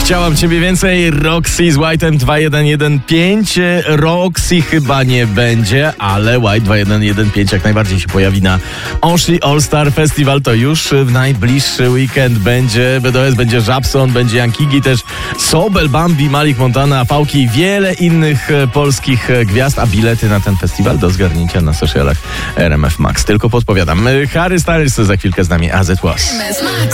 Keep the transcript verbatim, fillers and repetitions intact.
Chciałam ciebie więcej. Roxy z White'em dwa jeden jeden pięć. Roxy chyba nie będzie, ale White dwa jeden jeden pięć jak najbardziej się pojawi na Oshi All Star Festival. To już w najbliższy weekend będzie B D O S, będzie Żabson, będzie Jankigi, też Sobel, Bambi, Malik Montana, Fałki i wiele innych polskich gwiazd, a bilety na ten festiwal do zgarnięcia na socialach R M F Max. Tylko podpowiadam. Harry Styles za chwilkę z nami, As It Was.